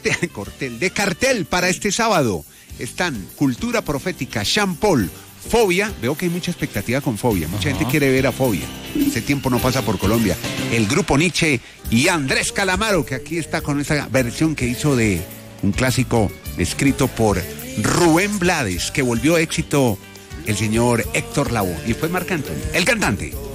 de cartel para este sábado. Están Cultura Profética, Sean Paul, Fobia. Veo que hay mucha expectativa con Fobia. Mucha gente quiere ver a Fobia. Hace tiempo no pasa por Colombia. El grupo Nietzsche y Andrés Calamaro, que aquí está con esa versión que hizo de un clásico escrito por Rubén Blades, que volvió éxito el señor Héctor Lavoe. Y fue Marc Anthony, el cantante.